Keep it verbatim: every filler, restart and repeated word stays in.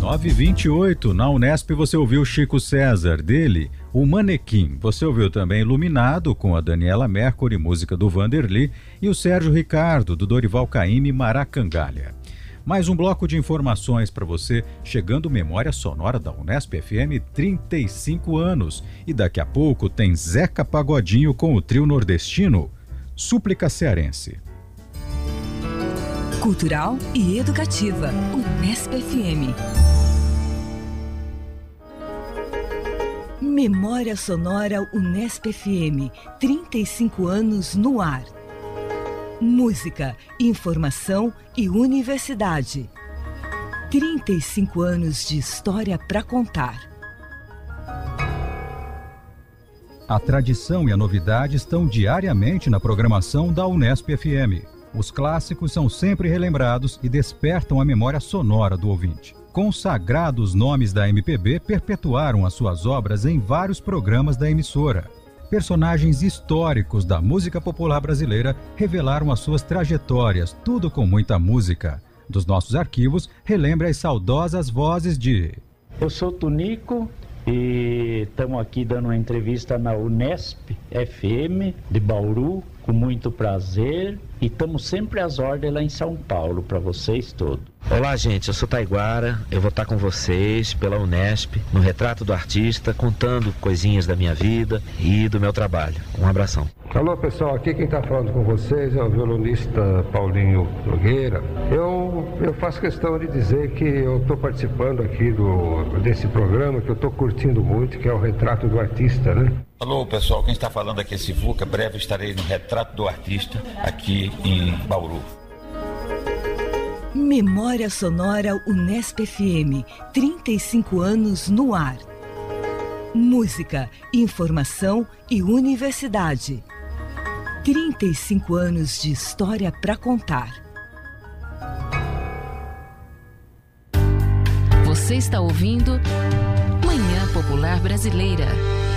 nove e vinte e oito, na Unesp você ouviu Chico César, dele, O Manequim. Você ouviu também Iluminado, com a Daniela Mercury, música do Vanderly, e o Sérgio Ricardo, do Dorival Caymmi, Maracangalha. Mais um bloco de informações para você, chegando Memória Sonora da Unesp F M, trinta e cinco anos. E daqui a pouco tem Zeca Pagodinho com o trio nordestino, Súplica Cearense. Cultural e educativa, Unesp F M. Memória Sonora Unesp F M, trinta e cinco anos no ar. Música, informação e universidade. trinta e cinco anos de história para contar. A tradição e a novidade estão diariamente na programação da Unesp F M. Os clássicos são sempre relembrados e despertam a memória sonora do ouvinte. Consagrados nomes da M P B perpetuaram as suas obras em vários programas da emissora. Personagens históricos da música popular brasileira revelaram as suas trajetórias, tudo com muita música. Dos nossos arquivos, relembre as saudosas vozes de... Eu sou Tunico e estamos aqui dando uma entrevista na Unesp F M de Bauru, com muito prazer, e estamos sempre às ordens lá em São Paulo para vocês todos. Olá, gente, eu sou Taiguara, eu vou estar com vocês pela Unesp, no Retrato do Artista, contando coisinhas da minha vida e do meu trabalho. Um abração. Alô, pessoal, aqui quem está falando com vocês é o violonista Paulinho Nogueira. Eu, eu faço questão de dizer que eu estou participando aqui do, desse programa, que eu estou curtindo muito, que é o Retrato do Artista, né? Alô, pessoal, quem está falando aqui é Sivuca. Breve estarei no Retrato do Artista, aqui em Bauru. Memória Sonora Unesp F M, trinta e cinco anos no ar. Música, informação e universidade. trinta e cinco anos de história para contar. Você está ouvindo Manhã Popular Brasileira.